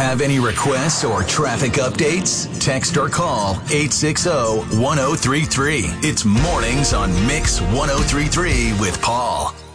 Have any requests or traffic updates? Text or call 860-1033. It's Mornings on Mix 1033 with Paul.